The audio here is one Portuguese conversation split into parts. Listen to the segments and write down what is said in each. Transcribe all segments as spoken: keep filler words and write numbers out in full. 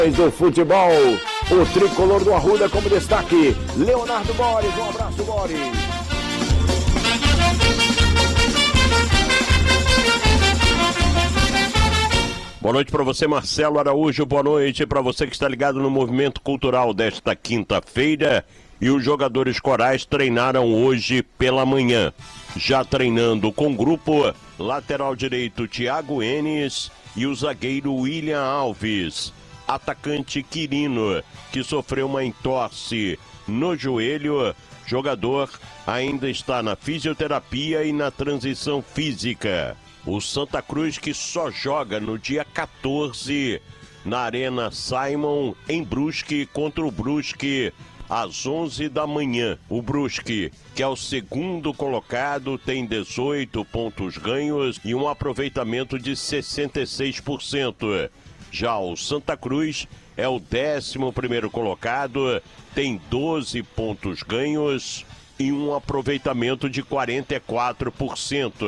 Do futebol, o tricolor do Arruda como destaque, Leonardo Borges. Um abraço, Borges. Boa noite para você, Marcelo Araújo. Boa noite para você que está ligado no movimento cultural desta quinta-feira. E os jogadores corais treinaram hoje pela manhã. Já treinando com o grupo, lateral direito Thiago Enes e o zagueiro William Alves. Atacante Quirino, que sofreu uma entorse no joelho. Jogador ainda está na fisioterapia e na transição física. O Santa Cruz, que só joga no dia quatorze na Arena Simon, em Brusque, contra o Brusque, às onze da manhã. O Brusque, que é o segundo colocado, tem dezoito pontos ganhos e um aproveitamento de sessenta e seis por cento. Já o Santa Cruz é o décimo primeiro colocado, tem doze pontos ganhos e um aproveitamento de quarenta e quatro por cento.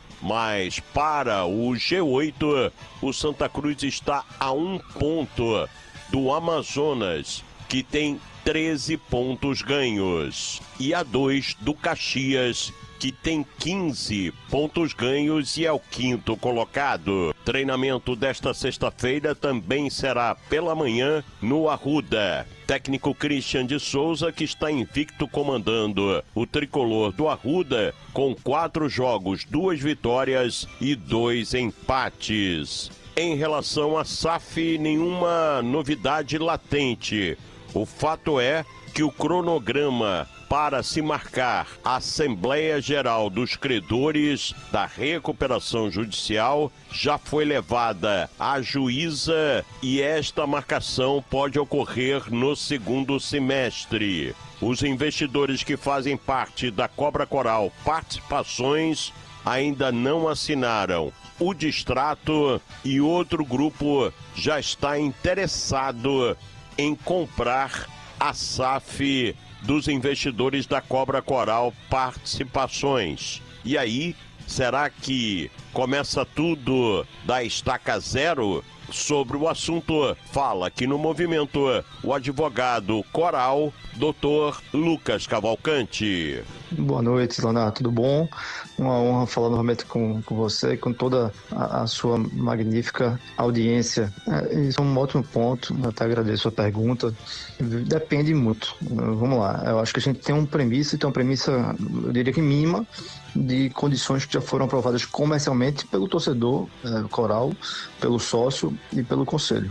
Mas para o G oito, o Santa Cruz está a um ponto do Amazonas, que tem treze pontos ganhos, e a dois do Caxias, que tem quinze pontos ganhos e é o quinto colocado. Treinamento desta sexta-feira também será pela manhã no Arruda. Técnico Christian de Souza, que está invicto comandando o tricolor do Arruda, com quatro jogos, duas vitórias e dois empates. Em relação a S A F, nenhuma novidade latente. O fato é que o cronograma para se marcar a Assembleia Geral dos Credores da Recuperação Judicial já foi levada à juíza e esta marcação pode ocorrer no segundo semestre. Os investidores que fazem parte da Cobra Coral Participações ainda não assinaram o distrato e outro grupo já está interessado em comprar a S A F dos investidores da Cobra Coral Participações. E aí, será que começa tudo da estaca zero? Sobre o assunto, fala aqui no Movimento o advogado coral, doutor Lucas Cavalcante. Boa noite, Leonardo, tudo bom? Uma honra falar novamente com, com você e com toda a, a sua magnífica audiência. É, isso é um ótimo ponto, eu até agradeço a pergunta. Depende muito. Vamos lá, eu acho que a gente tem uma premissa, e tem uma premissa, eu diria que mínima, de condições que já foram aprovadas comercialmente pelo torcedor é, coral, pelo sócio e pelo conselho.